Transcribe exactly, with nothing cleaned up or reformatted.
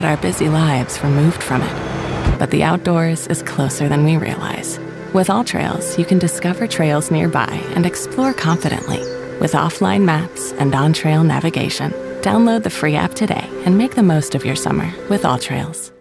our busy lives removed from it. But the outdoors is closer than we realize. With AllTrails, you can discover trails nearby and explore confidently. With offline maps and on-trail navigation, download the free app today and make the most of your summer with AllTrails.